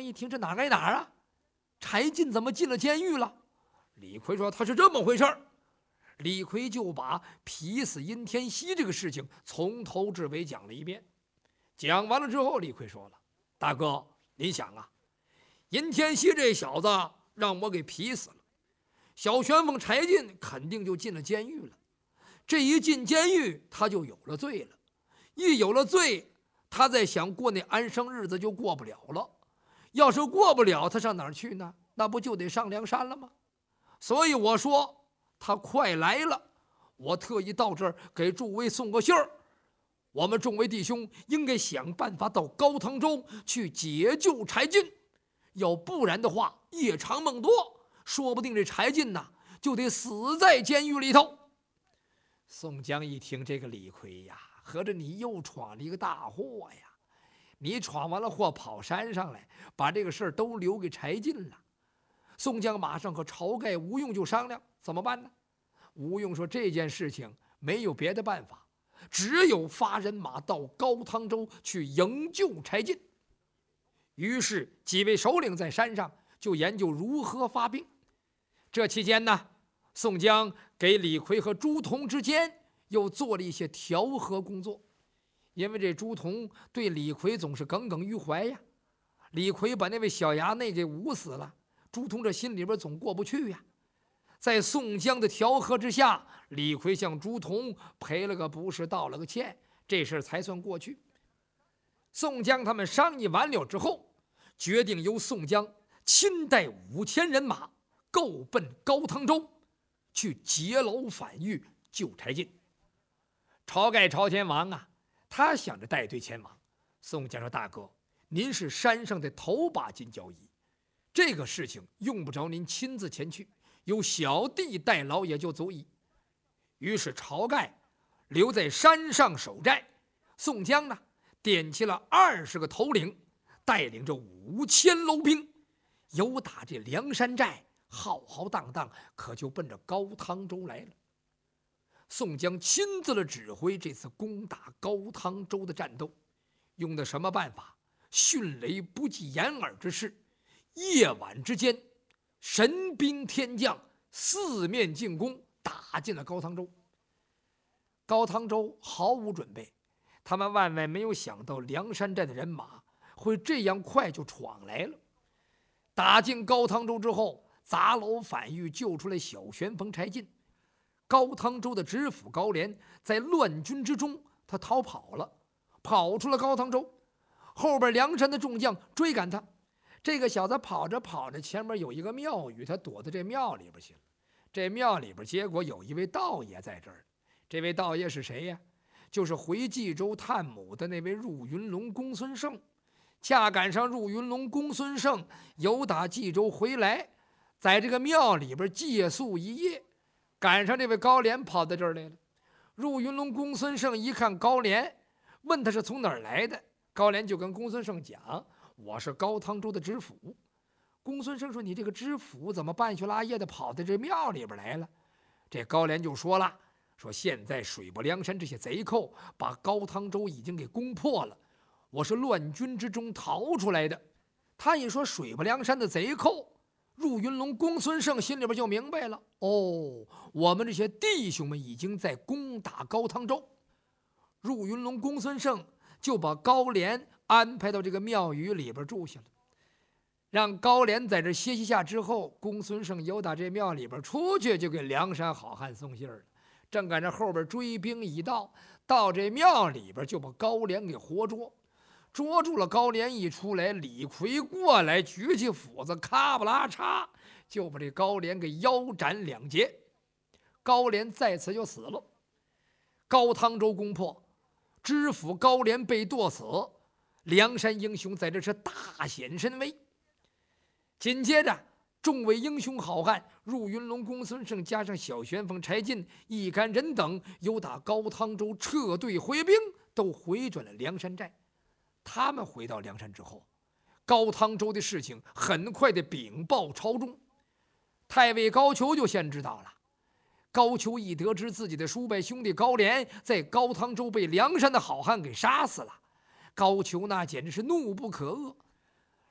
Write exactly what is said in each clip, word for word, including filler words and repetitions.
一听，这哪该哪儿啊？柴进怎么进了监狱了？李逵说他是这么回事儿。李逵就把劈死殷天锡这个事情从头至尾讲了一遍。讲完了之后，李逵说了：“大哥，您想啊，殷天锡这小子让我给劈死了，小旋风柴进肯定就进了监狱了。这一进监狱，他就有了罪了。一有了罪，他再想过那安生日子就过不了了。要是过不了，他上哪儿去呢？那不就得上梁山了吗？所以我说他快来了，我特意到这儿给诸位送个信儿。我们众位弟兄应该想办法到高唐州去解救柴进，要不然的话，夜长梦多，说不定这柴进呐就得死在监狱里头。”宋江一听，这个李逵呀，合着你又闯了一个大祸呀！你闯完了祸跑山上来，把这个事儿都留给柴进了。宋江马上和晁盖、吴用就商量怎么办呢？吴用说这件事情没有别的办法，只有发人马到高唐州去营救柴进。于是几位首领在山上就研究如何发兵。这期间呢，宋江给李逵和朱仝之间又做了一些调和工作，因为这朱仝对李逵总是耿耿于怀呀。李逵把那位小衙内给捂死了，朱仝这心里边总过不去呀。在宋江的调和之下，李逵向朱仝赔了个不是，道了个歉，这事才算过去。宋江他们商议完了之后，决定由宋江亲带五千人马够奔高唐州，去劫牢反狱救柴进。晁盖朝天王啊，他想着带队前往。宋江说：“大哥，您是山上的头把金交椅，这个事情用不着您亲自前去，有小弟代劳也就足矣。”于是晁盖留在山上守寨，宋江呢点起了二十个头领，带领着五千楼兵，由打这梁山寨浩浩荡荡，可就奔着高唐州来了。宋江亲自的指挥这次攻打高唐州的战斗，用的什么办法？迅雷不及掩耳之势，夜晚之间，神兵天将四面进攻，打进了高唐州。高唐州毫无准备，他们万万没有想到梁山寨的人马会这样快就闯来了。打进高唐州之后，砸牢反狱，救出了小旋风柴进。高唐州的知府高廉在乱军之中，他逃跑了，跑出了高唐州。后边梁山的众将追赶他，这个小子跑着跑着，前面有一个庙宇，他躲到这庙里边去了。这庙里边结果有一位道爷在这儿。这位道爷是谁呀？就是回冀州探母的那位入云龙公孙胜。恰赶上入云龙公孙胜由打冀州回来，在这个庙里边借宿一夜，赶上这位高廉跑到这儿来了。入云龙公孙胜一看高廉，问他是从哪儿来的，高廉就跟公孙胜讲：“我是高唐州的知府。”公孙胜说：“你这个知府怎么半宿拉夜的跑到这庙里边来了？”这高廉就说了：“说现在水泊梁山这些贼寇把高唐州已经给攻破了，我是乱军之中逃出来的。”他一说水泊梁山的贼寇，入云龙公孙胜心里边就明白了，哦，我们这些弟兄们已经在攻打高唐州。入云龙公孙胜就把高廉安排到这个庙宇里边住下了，让高廉在这歇息下之后，公孙胜由打这庙里边出去，就给梁山好汉送信了。正赶着后边追兵已到，到这庙里边就把高廉给活捉，捉住了高廉。一出来，李逵过来举起斧子，咔不拉嚓就把这高廉给腰斩两截，高廉在此就死了。高唐州攻破，知府高廉被剁死，梁山英雄在这是大显神威。紧接着众位英雄好汉入云龙公孙胜加上小旋风柴进一干人等，由打高唐州撤队回兵，都回转了梁山寨。他们回到梁山之后，高唐州的事情很快的禀报朝中。太尉高俅就先知道了。高俅一得知自己的叔伯兄弟高廉在高唐州被梁山的好汉给杀死了，高俅那简直是怒不可遏。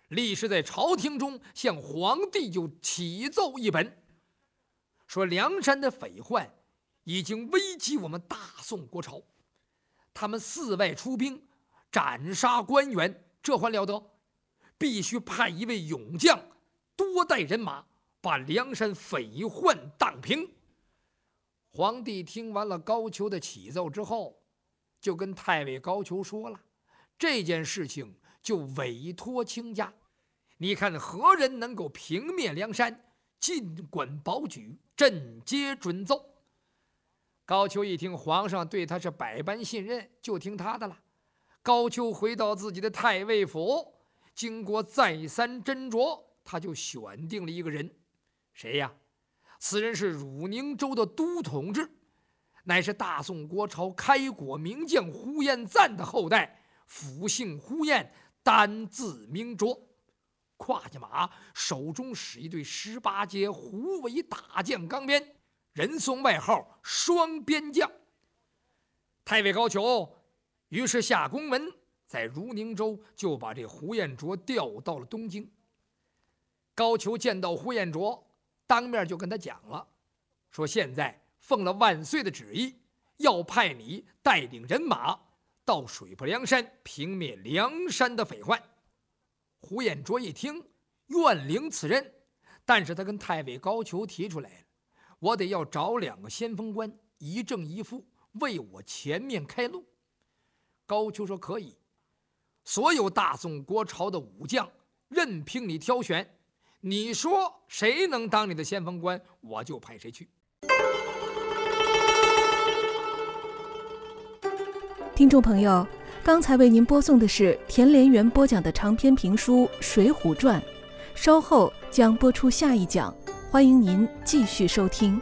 立时在朝廷中向皇帝就启奏一本，说梁山的匪患已经危及我们大宋国朝，他们四外出兵斩杀官员，这还了得？必须派一位勇将，多带人马，把梁山匪患荡平。皇帝听完了高俅的启奏之后，就跟太尉高俅说了，这件事情就委托卿家，你看何人能够平灭梁山，尽管保举，朕皆准奏。高俅一听皇上对他是百般信任，就听他的了。高俅回到自己的太尉府，经过再三斟酌，他就选定了一个人。谁呀？此人是汝宁州的都统制，乃是大宋国朝开国名将呼延赞的后代，府姓呼延，单字明卓，胯下马，手中使一对十八节虎尾大将钢鞭，人送外号双鞭将。太尉高俅于是下公文，在汝宁州就把这呼延灼调到了东京。高俅见到呼延灼，当面就跟他讲了，说现在奉了万岁的旨意，要派你带领人马到水泊梁山，平灭梁山的匪患。呼延灼一听，愿领此任，但是他跟太尉高俅提出来了，我得要找两个先锋官，一正一负，为我前面开路。高俅说可以，所有大宋国朝的武将任凭你挑选，你说谁能当你的先锋官，我就派谁去。 听众朋友，刚才为您播送的是田连元播讲的长篇评书《水浒传》，稍后将播出下一讲，欢迎您继续收听。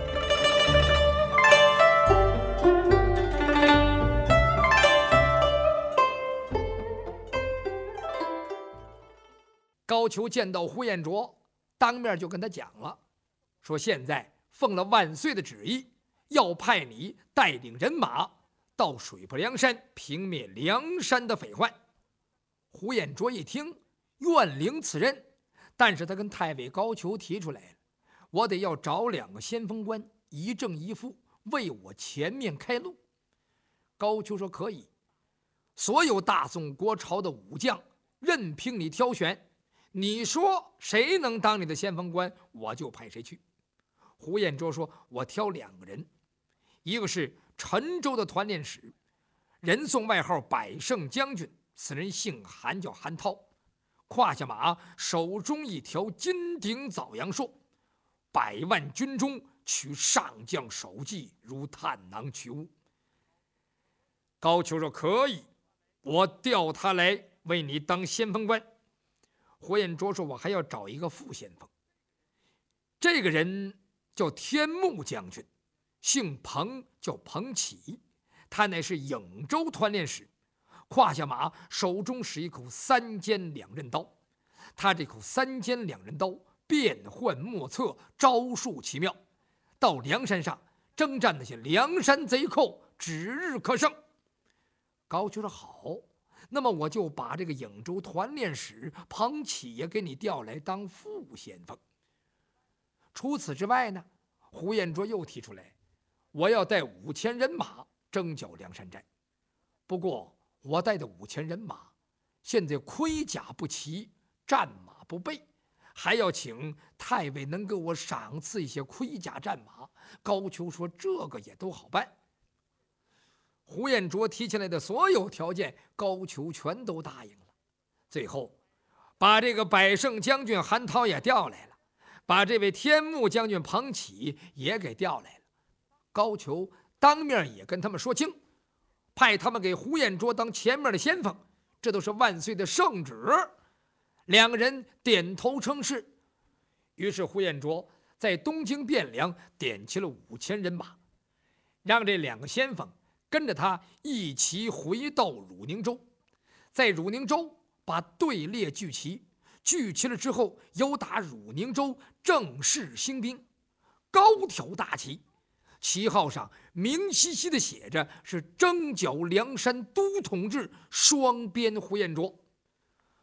高俅见到呼延灼，当面就跟他讲了，说现在奉了万岁的旨意，要派你带领人马到水泊梁山，平灭梁山的匪患。呼延灼一听，愿领此任，但是他跟太尉高俅提出来了，我得要找两个先锋官，一正一负，为我前面开路。高俅说可以，所有大宋国朝的武将任凭你挑选，你说谁能当你的先锋官，我就派谁去。呼延灼说，我挑两个人，一个是陈州的团练使，人送外号百胜将军，此人姓韩，叫韩涛，胯下马，手中一条金顶枣阳槊，百万军中取上将首级，如探囊取物。高俅说可以，我调他来为你当先锋官。呼延灼说，我还要找一个副先锋，这个人叫天目将军，姓彭，叫彭起，他乃是颍州团练使，胯下马，手中使一口三尖两刃刀。他这口三尖两刃刀变幻莫测，招数奇妙，到梁山上征战那些梁山贼寇，指日可胜。高俅说好，那么我就把这个颍州团练使彭起也给你调来当副先锋。除此之外呢，呼延灼又提出来，我要带五千人马征剿梁山寨。不过我带的五千人马现在盔甲不齐，战马不备，还要请太尉能给我赏赐一些盔甲战马。高俅说这个也都好办。呼延灼提起来的所有条件，高俅全都答应了。最后把这个百胜将军韩涛也调来了，把这位天目将军彭起也给调来了。高俅当面也跟他们说清，派他们给呼延灼当前面的先锋，这都是万岁的圣旨。两个人点头称是。于是呼延灼在东京汴梁点齐了五千人马，让这两个先锋跟着他一起回到汝宁州，在汝宁州把队列聚齐，聚齐了之后，由打汝宁州正式兴兵，高挑大旗，旗号上明晰晰的写着是征剿梁山都统制双边呼延灼。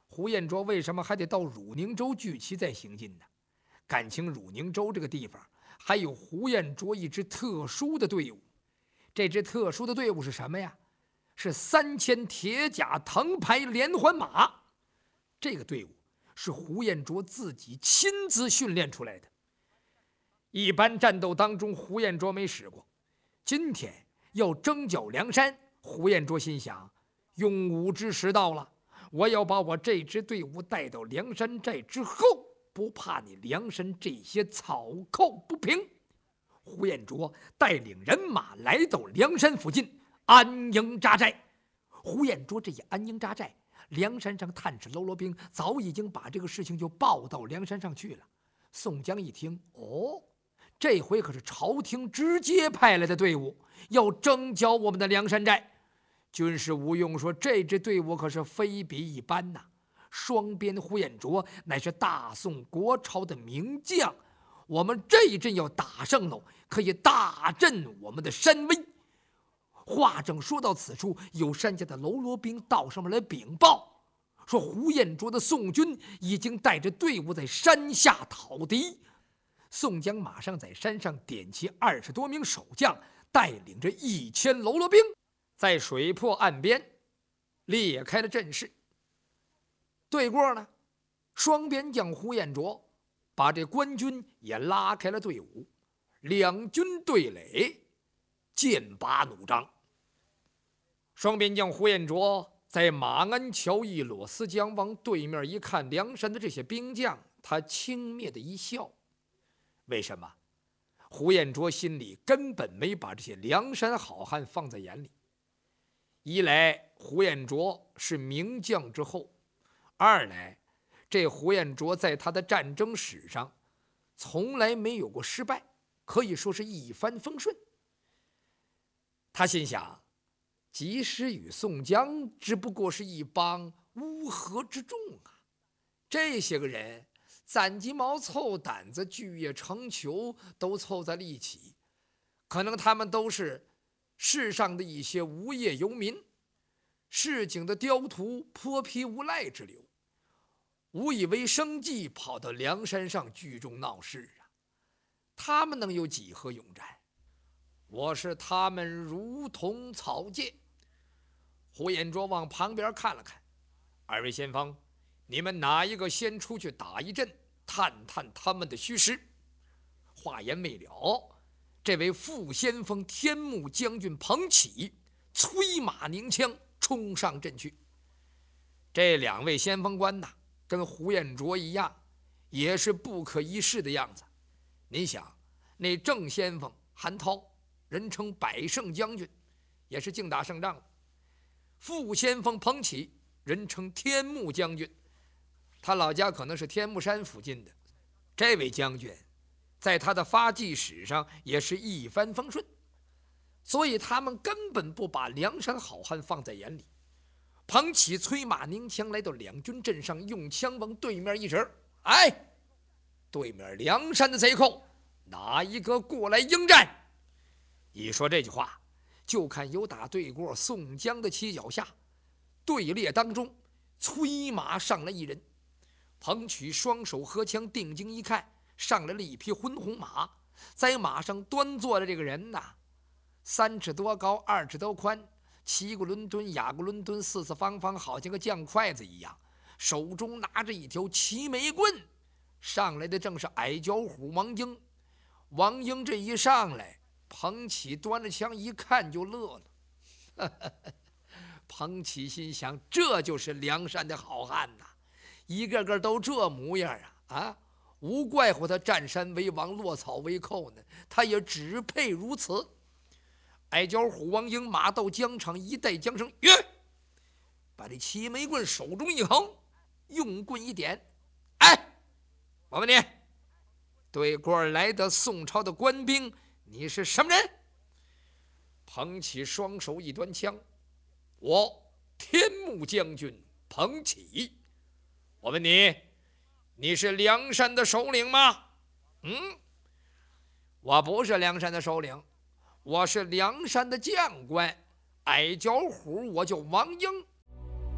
胡彦卓为什么还得到汝宁州聚齐再行进呢？感情汝宁州这个地方还有胡彦卓一支特殊的队伍。这支特殊的队伍是什么呀？是三千铁甲藤牌连环马。这个队伍是胡彦卓自己亲自训练出来的。一般战斗当中胡彦卓没使过，今天要征剿梁山，胡彦卓心想，用武之时到了，我要把我这支队伍带到梁山寨之后，不怕你梁山这些草寇不平。胡彦卓带领人马来到梁山附近安营扎寨。胡彦卓这一安营扎寨，梁山上探视喽啰兵早已经把这个事情就报到梁山上去了。宋江一听，哦，这回可是朝廷直接派来的队伍，要征剿我们的梁山寨。军师吴用说，这支队伍可是非比一般呐、啊！双边胡彦卓乃是大宋国朝的名将，我们这一阵要打胜喽，可以大振我们的山威。话正说到此处，有山下的喽啰兵到上面来禀报，说胡彦卓的宋军已经带着队伍在山下讨敌。宋江马上在山上点齐二十多名守将，带领着一千喽啰兵，在水泊岸边列开了阵势。对过呢，双边将胡彦卓把这官军也拉开了队伍，两军对垒，剑拔弩张。双边将胡彦卓在马鞍桥一裸丝将往对面一看梁山的这些兵将，他轻蔑的一笑。为什么？胡彦卓心里根本没把这些梁山好汉放在眼里。一来胡彦卓是名将之后，二来这胡彦卓在他的战争史上从来没有过失败，可以说是一帆风顺。他心想，及时雨宋江只不过是一帮乌合之众啊，这些个人攒鸡毛凑胆子，聚业成裘，都凑在了一起，可能他们都是世上的一些无业游民，市井的刁徒，泼皮无赖之流，无以为生计，跑到梁山上聚众闹事啊！他们能有几何勇战？我是他们如同草芥。胡彦卓往旁边看了看，二位先锋，你们哪一个先出去打一阵，探探他们的虚实？话言未了，这位副先锋天目将军彭起催马拧枪冲上阵去。这两位先锋官呐，跟胡彦卓一样，也是不可一世的样子。您想，那郑先锋韩涛，人称百胜将军，也是净打胜仗了。副先锋彭起，人称天目将军，他老家可能是天目山附近的。这位将军在他的发迹史上也是一帆风顺，所以他们根本不把梁山好汉放在眼里。彭起催马拧枪来到两军阵上，用枪往对面一指，哎，对面梁山的贼寇哪一个过来应战？一说这句话，就看有打对过宋江的犄角下，队列当中催马上来一人。彭曲双手合枪，定睛一看，上来了一匹浑红马，在马上端坐的这个人呐，三尺多高，二尺多宽，七个伦敦，雅个伦敦，四四方方，好像个酱筷子一样，手中拿着一条齐眉棍。上来的正是矮脚虎王英。王英这一上来，彭起端着枪一看就乐了。彭起心想，这就是梁山的好汉呐，一个个都这模样啊！啊，无怪乎他占山为王，落草为寇呢，他也只配如此。矮脚虎王英马到疆场，一带缰绳，约，把这齐眉棍手中一横，用棍一点，哎，我问你，对过来的宋朝的官兵，你是什么人？彭起双手一端枪，我天目将军彭起。我问你，你是梁山的首领吗？嗯，我不是梁山的首领，我是梁山的将官，矮脚虎，我叫王英。